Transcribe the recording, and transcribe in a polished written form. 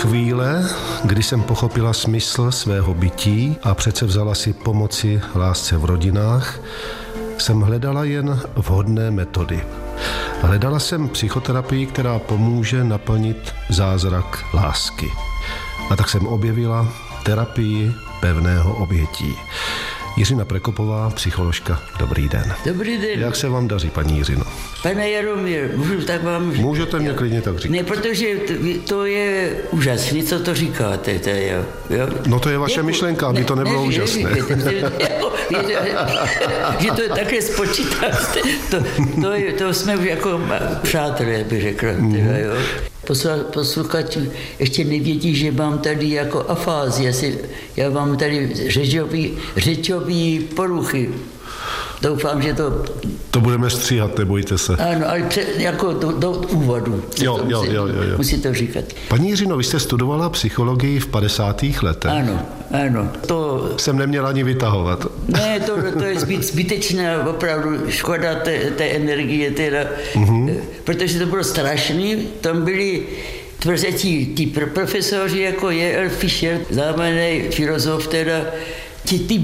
Chvíle, kdy jsem pochopila smysl svého bytí a přece vzala si pomoci lásce v rodinách, jsem hledala jen vhodné metody. Hledala jsem psychoterapii, která pomůže naplnit zázrak lásky. A tak jsem objevila terapii pevného obětí. Jiřina Prekopová, psycholožka, dobrý den. Dobrý den. Jak se vám daří, paní Jiřino? Pane Jaromír, můžu tak vám... Můžete mě klidně tak říct. Ne, protože to je úžasné, co to říkáte. Jo? No to je vaše myšlenka, aby to nebylo úžasné. Že to takhle spočítat, to jsme už jako přátelé, bych řekl. Jo? Posluchači ještě nevědí, že mám tady jako afázi. Já mám tady řečový poruchy. Doufám, že to budeme stříhat, nebojte se. Ano, ale jako do úvodu. Jo. Musí to říkat. Paní Jiřino, vy jste studovala psychologii v 50. letech. Ano. To... Jsem neměla ani vytahovat. Ne, to je zbytečná, opravdu škoda té energie teda, protože to bylo strašný, tam byli tvrzetí profesoři, jako J.L. Fischer, zájemný filozof teda, ti